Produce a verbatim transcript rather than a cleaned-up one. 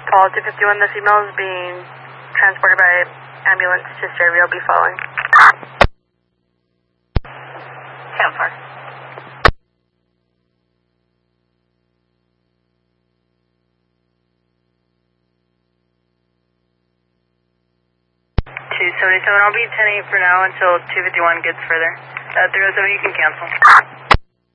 Paul two fifty-one, the female is being transported by ambulance to Stereo. I'll be following. ten four. two seventy-seven, I'll be ten eight for now until two fifty-one gets further. Uh, three oh seven, you can cancel.